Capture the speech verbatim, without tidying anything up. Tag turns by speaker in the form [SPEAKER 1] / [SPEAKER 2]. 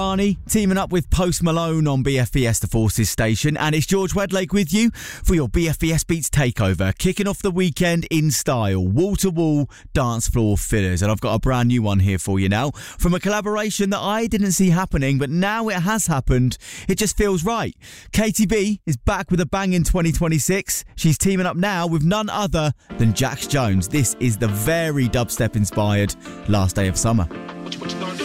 [SPEAKER 1] Arnie teaming up with Post Malone on B F B S The Forces station, and it's George Wedlake with you for your B F B S Beats takeover, kicking off the weekend in style, wall-to-wall dance floor fillers. And I've got a brand new one here for you now from a collaboration that I didn't see happening, but now it has happened. It just feels right. Katie B is back with a bang in twenty twenty-six. She's teaming up now with none other than Jax Jones. This is the very dubstep inspired Last Day of Summer.